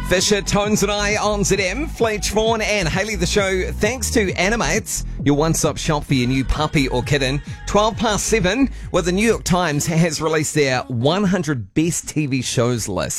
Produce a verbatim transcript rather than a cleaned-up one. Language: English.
Fisher, Tones and I on Z M. Fleetch Vaughan and Hayley the show. Thanks to Animates, your one-stop shop for your new puppy or kitten. twelve past seven, well, the New York Times has released their one hundred best T V shows list.